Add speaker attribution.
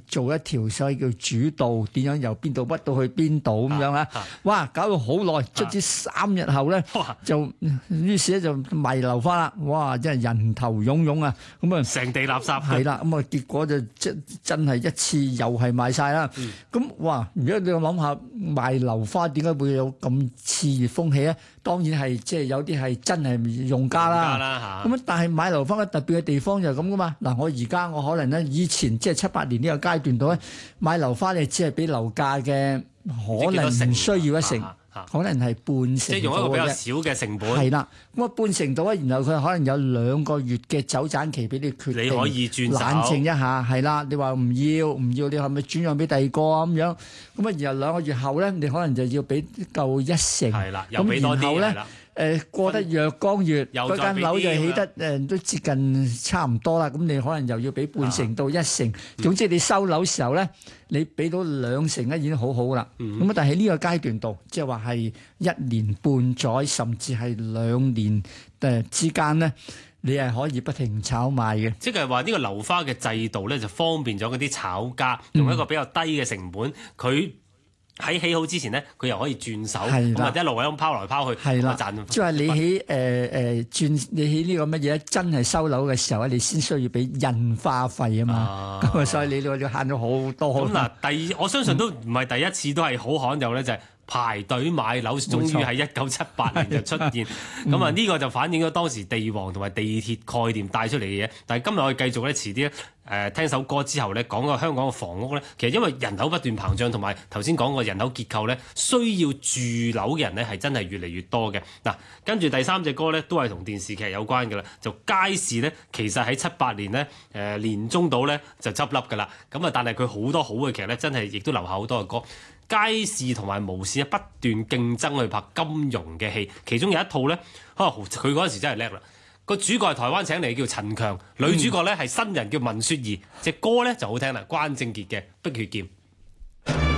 Speaker 1: 做一條所謂叫主道，點樣由邊度屈到去邊度咁樣啊？哇！搞到好耐，卒之3日後咧，就於是咧就賣樓花啦。哇！真係人頭湧湧啊！咁啊，
Speaker 2: 成地垃圾。
Speaker 1: 係啦，咁啊結果就真係一次又係賣晒啦。咁哇！如果你諗下賣樓花點解會有咁熾熱風氣咧？當然係即係有啲係真係用家啦。咁但係買樓花嘅特別嘅地方就係咁噶嘛。嗱，我可能咧以前即係7、8年呢個階段度咧買樓花，你只係俾樓價嘅可能唔需要一成，可能係半成。
Speaker 2: 即係用一個比較少嘅成本。
Speaker 1: 係啦，咁啊半成度咧，然後佢可能有2個月嘅走盞期俾你決定，
Speaker 2: 你可以轉手
Speaker 1: 冷靜一下。係啦，你話唔要，你係咪轉讓俾第二個啊咁樣？咁啊，然後2個月後咧，你可能就要俾夠1成。
Speaker 2: 係啦，又俾多啲。係啦。
Speaker 1: 過得若干月，嗰間樓就起得都接近差唔多啦。咁你可能又要俾半成到1成。總之你收樓時候咧，你俾到2成咧已經好好啦。咁但係呢個階段度，即係話係1年半載，甚至係2年之間咧，你係可以不停炒賣嘅。
Speaker 2: 即係話呢個樓花嘅制度咧，就方便咗嗰啲炒家用一個比較低嘅成本，佢喺起好之前咧，佢又可以轉手，咁啊一路咁拋來拋去，
Speaker 1: 係啦，
Speaker 2: 賺。
Speaker 1: 即係話你起你起呢個乜嘢真係收樓嘅時候咧，你先需要俾印花費啊嘛，咁所以你就慳咗好多。
Speaker 2: 咁嗱，我相信都唔係第一次，都係好罕有咧，就係排隊買樓，終於喺1978年就出現。咁啊呢個就反映咗當時地王同埋地鐵概念帶出嚟嘅嘢。但係今日我哋繼續咧，遲啲咧聽首歌之後咧，講個香港嘅房屋咧，其實因為人口不斷膨脹，同埋頭先講個人口結構咧，需要住樓嘅人咧係真係越嚟越多嘅。嗱，跟住第3隻歌咧都係同電視劇有關嘅啦，就街市咧，其實喺78年咧年中到咧就執笠㗎啦。咁啊，但係佢好多好嘅劇咧，真係亦都留下好多嘅歌。街市同埋無線不斷競爭去拍金庸嘅戲，其中有一套咧，佢嗰陣時真係叻啦。個主角係台灣請嚟叫陳強，女主角咧係新人叫文雪兒，隻歌咧就好聽啦，關正傑嘅《碧血劍》。